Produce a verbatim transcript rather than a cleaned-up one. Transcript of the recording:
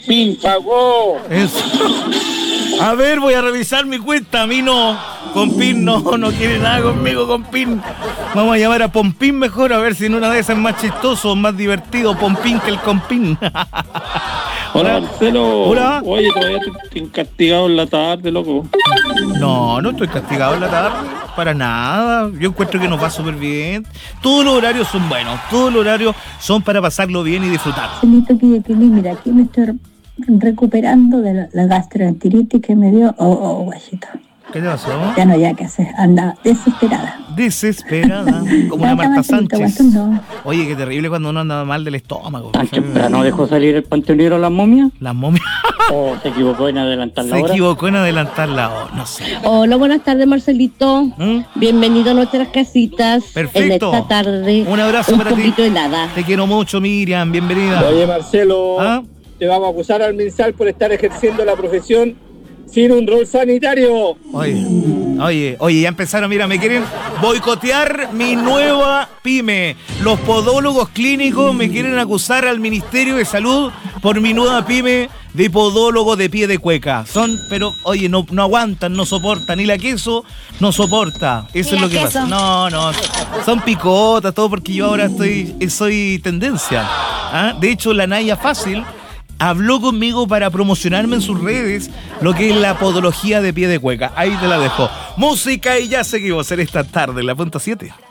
Pin pagó. Eso. A ver, voy a revisar mi cuenta. A mí no. Con Pin no, no quiere nada conmigo con Pin. Vamos a llamar a Pompín mejor, a ver si en una de esas es más chistoso, más divertido Pompín que el Compín. Hola, Marcelo. Hola. Oye, todavía te castigado en la tarde, loco. No, no estoy castigado en la tarde. Para nada. Yo encuentro que nos va súper bien. Todos los horarios son buenos. Todos los horarios son para pasarlo bien y disfrutar. Marcelito, que, que mira, aquí me estoy recuperando de la, la gastroenteritis que me dio. Oh, oh, guayito. ¿Qué te pasó? Ya no hay que hacer. Anda desesperada. Desesperada. Como una Marta Sánchez. Oye, qué terrible cuando uno anda mal del estómago. ¿Tan temprano dejó salir el panteonero las momias? Las momias. ¿O se equivocó en adelantar la Se hora? Se equivocó en adelantar la hora. No sé. Hola, buenas tardes, Marcelito. ¿Mm? Bienvenido a nuestras casitas. Perfecto. En esta tarde. Un abrazo un para ti. Un poquito helada. Te quiero mucho, Miriam. Bienvenida. Oye, Marcelo. ¿Ah? Te vamos a acusar al MinSal por estar ejerciendo la profesión sin un rol sanitario. Oye, oye, oye, ya empezaron, mira, me quieren boicotear mi nueva pyme. Los podólogos clínicos me quieren acusar al Ministerio de Salud por mi nueva pyme de podólogo de pie de cueca. Son, pero, oye, no, no aguantan, no soportan. Y la queso no soporta. Eso es lo que queso? pasa. No, no, son picotas, todo porque yo ahora estoy, soy tendencia. ¿Ah? De hecho, la Naya Fácil habló conmigo para promocionarme en sus redes lo que es la podología de pie de cueca. Ahí te la dejo. Música y ya seguimos en esta tarde, en la punta siete.